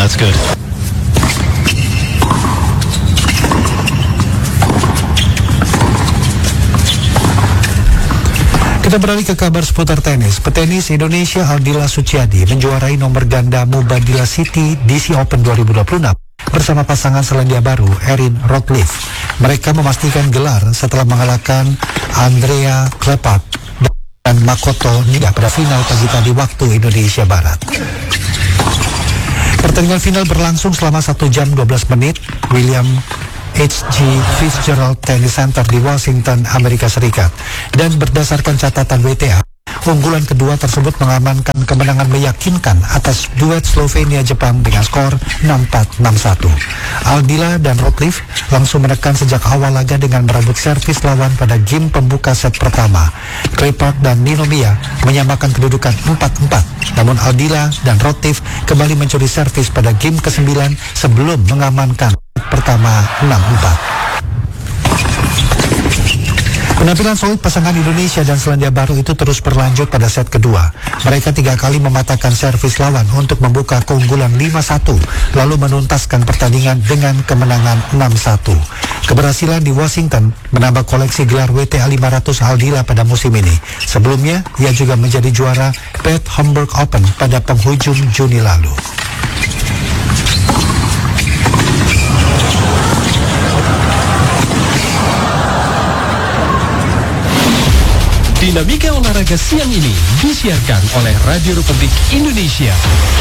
that's good. Kita beralih ke kabar seputar tenis. Petenis Indonesia Aldila Suciadi menjuarai nomor ganda Mubadila City DC Open 2026 bersama pasangan Selandia Baru Erin Rotliffe. Mereka memastikan gelar setelah mengalahkan Andrea Klepak dan Makoto Niga pada final pagi tadi waktu Indonesia Barat. Pertandingan final berlangsung selama 1 jam 12 menit. William H.G. Fitzgerald Tennis Center di Washington, Amerika Serikat. Dan berdasarkan catatan WTA, unggulan kedua tersebut mengamankan kemenangan meyakinkan atas duet Slovenia-Jepang dengan skor 6-4, 6-1. Aldila dan Rotliffe langsung menekan sejak awal laga dengan merebut servis lawan pada game pembuka set pertama. Klepak dan Ninomiya menyamakan kedudukan 4-4. Namun Aldila dan Rotliffe kembali mencuri servis pada game ke-9 sebelum mengamankan pertama 6-4. Penampilan solid pasangan Indonesia dan Selandia Baru itu terus berlanjut pada set kedua. Mereka 3 kali mematahkan servis lawan untuk membuka keunggulan 5-1, lalu menuntaskan pertandingan dengan kemenangan 6-1. Keberhasilan di Washington menambah koleksi gelar WTA 500 Aldila pada musim ini. Sebelumnya, ia juga menjadi juara Bad Homburg Open pada penghujung Juni lalu. Dinamika olahraga siang ini disiarkan oleh Radio Republik Indonesia.